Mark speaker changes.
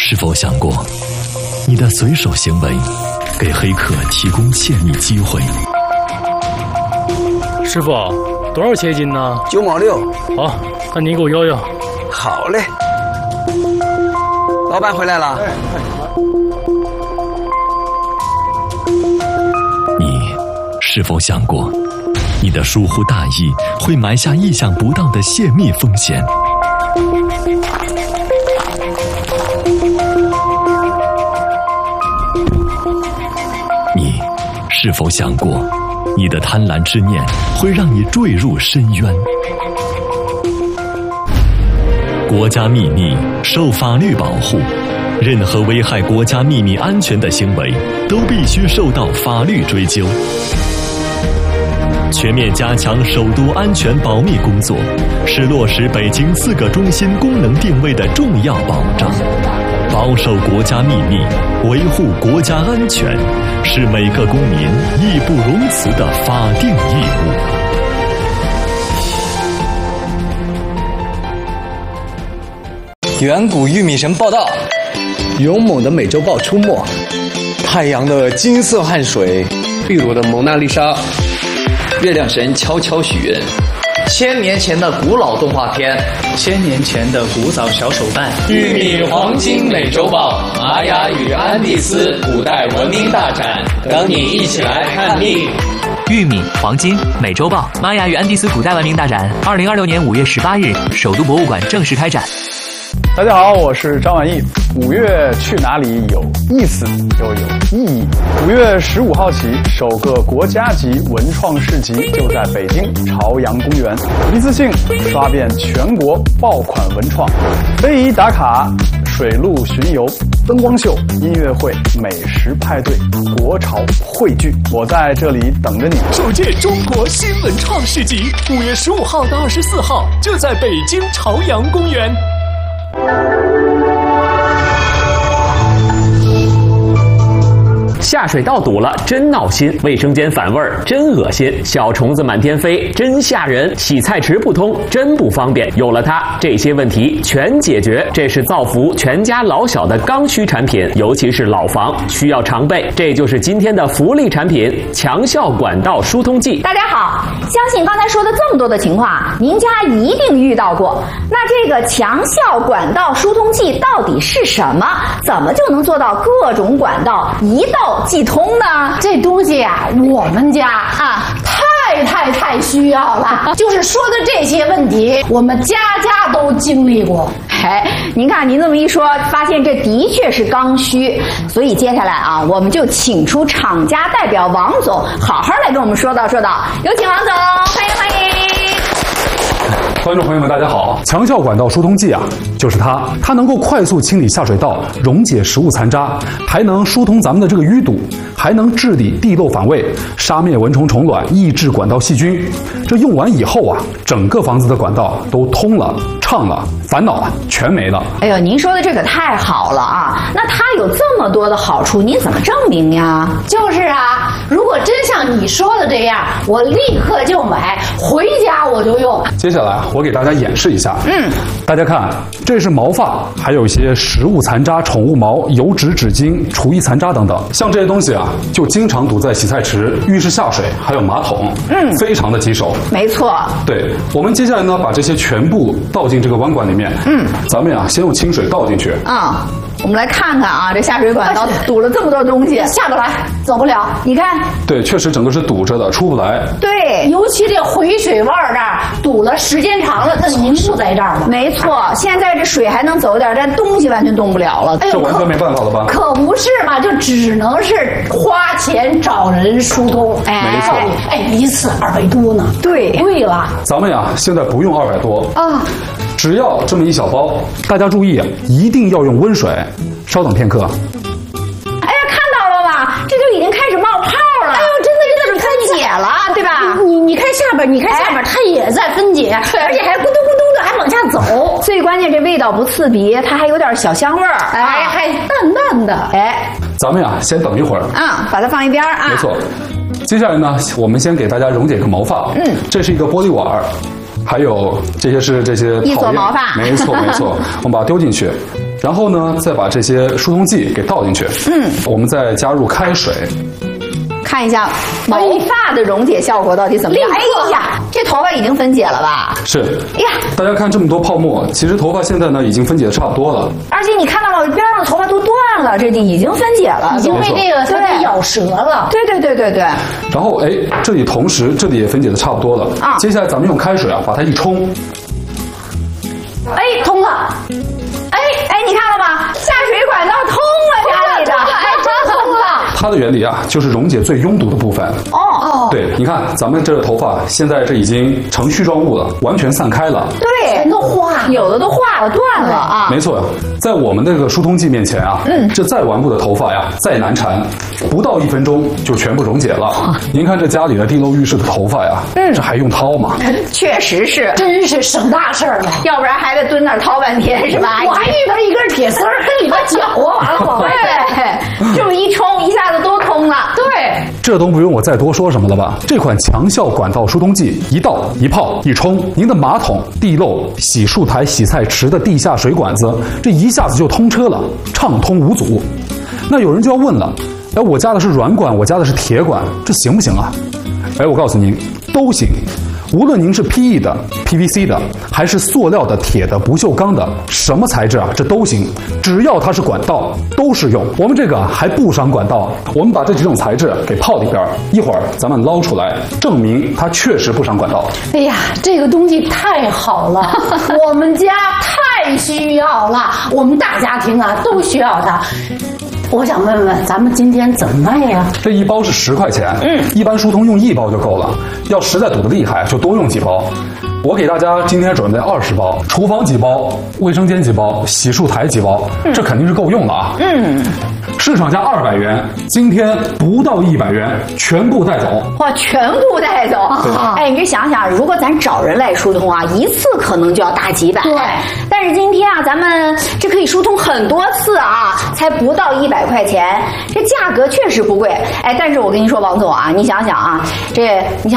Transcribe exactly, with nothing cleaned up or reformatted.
Speaker 1: 是否想过，你的随手行为给黑客提供泄密机会？
Speaker 2: 师傅，多少钱一斤呢？
Speaker 3: 九毛六。
Speaker 2: 好，那你给我摇摇。
Speaker 3: 好嘞。老板回来了。
Speaker 1: 你是否想过，你的疏忽大意会埋下意想不到的泄密风险？你是否想过，你的贪婪之念会让你坠入深渊？国家秘密受法律保护，任何危害国家秘密安全的行为都必须受到法律追究。全面加强首都安全保密工作，是落实北京四个中心功能定位的重要保障。保守国家秘密，维护国家安全，是每个公民义不容辞的法定义务。
Speaker 4: 远古玉米神报道，
Speaker 3: 勇猛的美洲豹出没，
Speaker 4: 太阳的金色汗水，
Speaker 3: 秘鲁的蒙娜丽莎，
Speaker 5: 月亮神悄悄许愿，千年前的古老动画片，
Speaker 6: 千年前的古早小手办，
Speaker 5: 玉米黄金美洲豹，玛雅与安第斯古代文明大展，等你一起来看腻。
Speaker 7: 玉米、黄金、美洲豹、玛雅与安第斯古代文明大展，二零二六年五月十八日，首都博物馆正式开展。
Speaker 8: 大家好，我是张晚意。五月去哪里有意思就有意义。五月十五号起，首个国家级文创市集就在北京朝阳公园，一次性刷遍全国爆款文创，非遗打卡、水陆巡游、灯光秀、音乐会、美食派对、国潮汇聚，我在这里等着你。
Speaker 9: 首届中国新文创市集，五月十五号到二十四号就在北京朝阳公园。
Speaker 10: 下水道堵了，真闹心；卫生间反味儿，真恶心；小虫子满天飞，真吓人；洗菜池不通，真不方便。有了它，这些问题全解决。这是造福全家老小的刚需产品，尤其是老房需要常备。这就是今天的福利产品——强效管道疏通剂。
Speaker 11: 大家好，相信刚才说的这么多的情况，您家一定遇到过。那这个强效管道疏通剂到底是什么？怎么就能做到各种管道一道即通呢？
Speaker 12: 这东西啊，我们家啊太太太需要了。就是说的这些问题，我们家家都经历过。
Speaker 11: 哎，您看您这么一说，发现这的确是刚需。所以接下来啊，我们就请出厂家代表王总，好好来跟我们说道说道。有请王总，欢迎欢迎。
Speaker 8: 观众朋友们，大家好！强效管道疏通剂啊，就是它，它能够快速清理下水道，溶解食物残渣，还能疏通咱们的这个淤堵，还能治理地漏反胃，杀灭蚊虫虫卵，抑制管道细菌。这用完以后啊，整个房子的管道都通了、畅了，烦恼啊全没了。
Speaker 11: 哎呦，您说的这可太好了啊！那它有这么多的好处，您怎么证明呀？
Speaker 12: 就是啊，如果真像你说的这样，我立刻就买，回家我就用。
Speaker 8: 接下来我给大家演示一下。
Speaker 11: 嗯，
Speaker 8: 大家看，这是毛发，还有一些食物残渣、宠物毛、油脂、纸巾、厨艺残渣等等。像这些东西啊，就经常堵在洗菜池、浴室下水，还有马桶，
Speaker 11: 嗯，
Speaker 8: 非常的棘手。
Speaker 11: 没错。
Speaker 8: 对，我们接下来呢，把这些全部倒进这个弯管里面。
Speaker 11: 嗯，
Speaker 8: 咱们呀，先用清水倒进去。
Speaker 11: 啊、嗯，我们来看看啊，这下水管道堵了这么多东西，
Speaker 12: 下不来，走不了。你看，
Speaker 8: 对，确实整个是堵着的，出不来。
Speaker 12: 对，尤其这回水弯这儿堵了，时间长了，那凝固在这儿了。
Speaker 11: 没错，现在这水还能走点，但东西完全动不了了。
Speaker 12: 哎呦，
Speaker 8: 这完全没办法了吧？
Speaker 12: 可不是嘛，就只能是花钱找人疏通。
Speaker 11: 哎，
Speaker 8: 没错。
Speaker 12: 哎，一次二百多呢。
Speaker 11: 对，
Speaker 12: 贵了。
Speaker 8: 咱们呀，现在不用二百多
Speaker 11: 啊。
Speaker 8: 只要这么一小包，大家注意，一定要用温水。稍等片刻。
Speaker 11: 哎呀，看到了吧？这就已经开始冒泡了。
Speaker 12: 哎呦，真的
Speaker 11: 这是分解了，对吧？
Speaker 12: 你你看下边，你看下边，它也在分解，而且还咕嘟咕嘟的，还往下走。
Speaker 11: 最关键，这味道不刺鼻，它还有点小香味儿，
Speaker 12: 哎，还淡淡的。
Speaker 11: 哎，
Speaker 8: 咱们呀，先等一会儿。
Speaker 11: 啊，把它放一边啊。
Speaker 8: 没错。接下来呢，我们先给大家溶解个毛发。
Speaker 11: 嗯，
Speaker 8: 这是一个玻璃碗。还有这些是这些
Speaker 11: 一撮毛发，
Speaker 8: 没错没错，我们把它丢进去。 然后呢，再把这些疏通剂给倒进去。
Speaker 11: 嗯，
Speaker 8: 我们再加入开水。
Speaker 11: 看一下毛发的溶解效果到底怎么样？哎呀，这头发已经分解了吧？
Speaker 8: 是。
Speaker 11: 哎呀，
Speaker 8: 大家看这么多泡沫，其实头发现在呢已经分解的差不多了。
Speaker 11: 而且你看到了边上的头发都断了，这已经分解了，
Speaker 12: 已经被这个它给咬折了。
Speaker 11: 对对对对对。
Speaker 8: 然后哎，这里同时这里也分解的差不多了。啊。接下来咱们用开水啊把它一冲。
Speaker 12: 哎，通了。
Speaker 11: 哎哎，你看了吗？下水管道通了，家里的，
Speaker 12: 哎，真通了。
Speaker 8: 它的原理啊，就是溶解最拥堵的部分。
Speaker 11: 哦哦，
Speaker 8: 对，你看咱们这个头发现在这已经成絮状物了，完全散开了。
Speaker 11: 对，
Speaker 12: 全都化，
Speaker 11: 有的都化了，断了啊。
Speaker 8: 没错，在我们这个疏通剂面前啊，嗯，这再顽固的头发呀，再难缠，不到一分钟就全部溶解了。您看这家里的地漏浴室的头发呀，嗯，这还用掏吗？
Speaker 11: 确实是，
Speaker 12: 真是省大事儿了，
Speaker 11: 要不然还得蹲那儿掏半天，是吧？
Speaker 12: 我还以为一根铁丝儿跟里边搅和完了，我
Speaker 11: 对，这么一冲，一下子都通了。
Speaker 12: 对，
Speaker 8: 这都不用我再多说什么了吧？这款强效管道疏通剂一倒一泡一冲，您的马桶、地漏、洗漱台、洗菜池的地下水管子，这一下子就通车了，畅通无阻。那有人就要问了，哎，我家的是软管，我家的是铁管，这行不行啊？哎，我告诉您，都行。无论您是 P E 的、P V C 的，还是塑料的、铁的、不锈钢的，什么材质啊，这都行，只要它是管道，都适用。我们这个还不伤管道，我们把这几种材质给泡里边，一会儿咱们捞出来，证明它确实不伤管道。
Speaker 12: 哎呀，这个东西太好了，我们家太需要了，我们大家庭啊都需要它。我想问问，咱们今天怎么卖呀？
Speaker 8: 这一包是十块钱，嗯，一般疏通用一包就够了。要实在堵得厉害，就多用几包。我给大家今天准备二十包，厨房几包，卫生间几包，洗漱台几包，嗯、这肯定是够用了啊。
Speaker 11: 嗯，
Speaker 8: 市场价二百元，今天不到一百元，全部带走。
Speaker 11: 哇，全部带走！哎，你这想想，如果咱找人来疏通啊，一次可能就要大几百。
Speaker 12: 对，
Speaker 11: 但是今天啊，咱们这可以疏通很多次啊，才不到一百块钱，这价格确实不贵。哎，但是我跟您说，王总啊，你想想啊，这你想。